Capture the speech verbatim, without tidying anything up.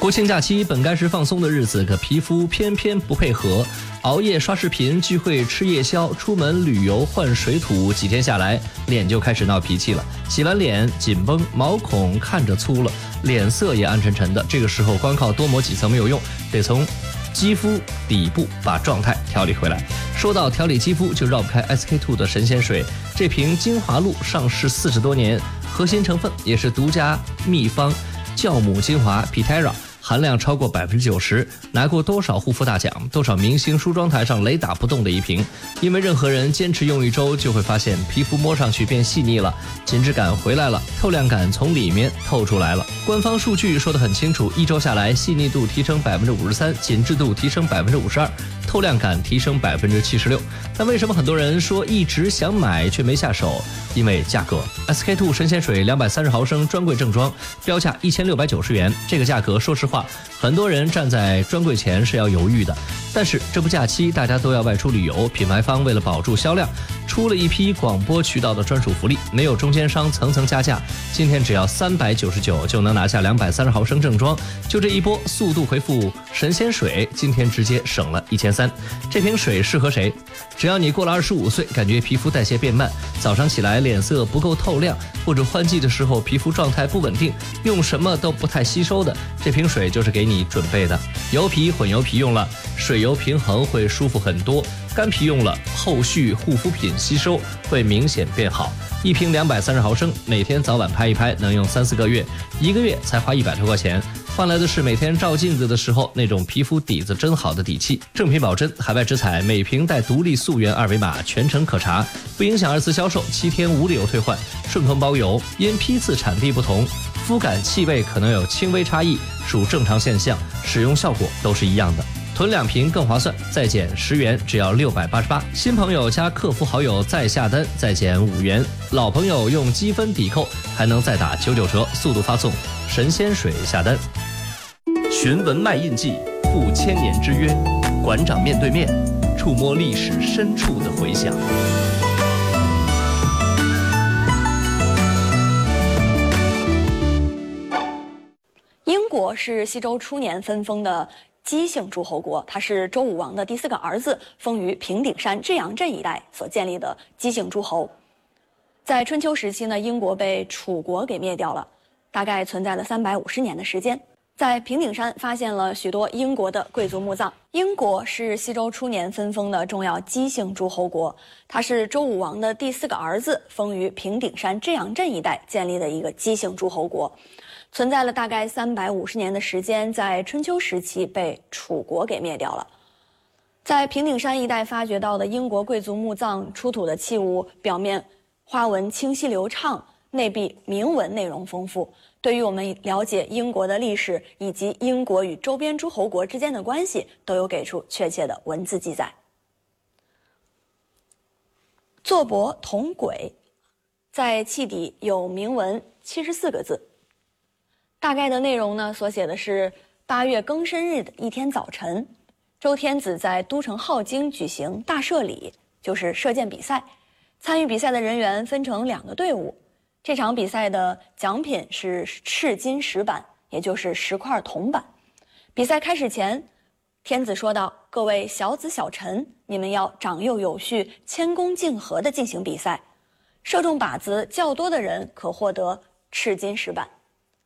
国庆假期本该是放松的日子，可皮肤偏偏不配合，熬夜刷视频、聚会吃夜宵、出门旅游换水土，几天下来，脸就开始闹脾气了。洗完脸紧绷，毛孔看着粗了，脸色也暗沉沉的。这个时候光靠多抹几层没有用，得从肌肤底部把状态调理回来。说到调理肌肤，就绕不开 S K two 的神仙水。这瓶精华露上市四十多年，核心成分也是独家秘方酵母精华 Pitera， 含量超过百分之九十，拿过多少护肤大奖，多少明星梳妆台上雷打不动的一瓶。因为任何人坚持用一周，就会发现皮肤摸上去变细腻了，紧致感回来了，透亮感从里面透出来了。官方数据说得很清楚，一周下来，细腻度提升百分之五十三，紧致度提升百分之五十二，透亮感提升百分之七十六。但为什么很多人说一直想买却没下手？因为价格。S K two 神仙水两百三十毫升专柜正装，标价一千六百九十元。这个价格，说实话，很多人站在专柜前是要犹豫的。但是这部假期大家都要外出旅游，品牌方为了保住销量，出了一批广播渠道的专属福利，没有中间商层层加价。今天只要三百九十九就能拿下两百三十毫升正装，就这一波速度回复神仙水，今天直接省了一千三。这瓶水适合谁？只要你过了二十五岁，感觉皮肤代谢变慢，早上起来脸色不够透亮，或者换季的时候皮肤状态不稳定，用什么都不太吸收的，这瓶水就是给你准备的。油皮混油皮用了，水油平衡会舒服很多；干皮用了，后续护肤品吸收会明显变好。一瓶两百三十毫升，每天早晚拍一拍，能用三四个月，一个月才花一百多块钱，换来的是每天照镜子的时候那种皮肤底子真好的底气。正品保真，海外直采，每瓶带独立溯源二维码，全程可查，不影响二次销售，七天无理由退换，顺丰包邮。因批次产地不同，肤感气味可能有轻微差异，属正常现象，使用效果都是一样的。囤两瓶更划算，再减十元，只要六百八十八。新朋友加客服好友再下单，再减五元；老朋友用积分抵扣，还能再打九九折。速度发送神仙水下单。寻文卖印记，赴千年之约。馆长面对面，触摸历史深处的回响。 英国是西周初年分封的姬姓诸侯国，它是周武王的第四个儿子，封于平顶山至阳镇一带所建立的姬姓诸侯。在春秋时期呢，英国被楚国给灭掉了，大概存在了三百五十年的时间。在平顶山发现了许多英国的贵族墓葬。英国是西周初年分封的重要姬姓诸侯国，它是周武王的第四个儿子，封于平顶山至阳镇一带建立的一个姬姓诸侯国。存在了大概三百五十年的时间，在春秋时期被楚国给灭掉了。在平顶山一带发掘到的英国贵族墓葬出土的器物，表面花纹清晰流畅，内壁铭文内容丰富，对于我们了解英国的历史以及英国与周边诸侯国之间的关系，都有给出确切的文字记载。坐帛铜簋，在器底有铭文七十四个字。大概的内容呢，所写的是八月庚申日的一天早晨，周天子在都城镐京举行大射礼，就是射箭比赛。参与比赛的人员分成两个队伍，这场比赛的奖品是赤金石板，也就是十块铜板。比赛开始前，天子说道：“各位小子小臣，你们要长幼有序、谦恭敬和地进行比赛，射中靶子较多的人可获得赤金石板。”